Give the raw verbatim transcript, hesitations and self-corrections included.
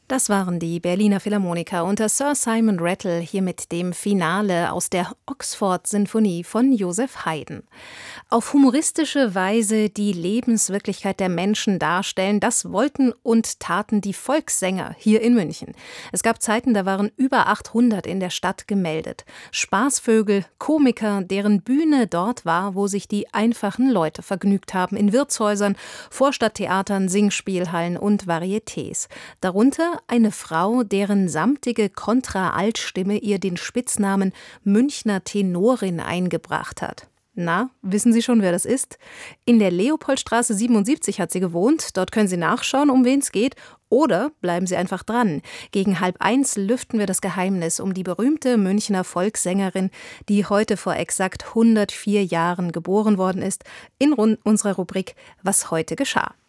Das waren die Berliner Philharmoniker unter Sir Simon Rattle hier mit dem Finale aus der Oxford-Sinfonie von Joseph Haydn. Auf humoristische Weise die Lebenswirklichkeit der Menschen darstellen, das wollten und taten die Volkssänger hier in München. Es gab Zeiten, da waren über achthundert in der Stadt gemeldet. Spaßvögel, Komiker, deren Bühne dort war, wo sich die einfachen Leute vergnügt haben, in Wirtshäusern, Vorstadttheatern, Singspielhallen und Varietés. Darunter eine Frau, deren samtige Kontra-Altstimme ihr den Spitznamen Münchner Tenorin eingebracht hat. Na, wissen Sie schon, wer das ist? In der Leopoldstraße siebenundsiebzig hat sie gewohnt. Dort können Sie nachschauen, um wen es geht. Oder bleiben Sie einfach dran. Gegen halb eins lüften wir das Geheimnis um die berühmte Münchner Volkssängerin, die heute vor exakt hundertvier Jahren geboren worden ist, in unserer Rubrik Was heute geschah.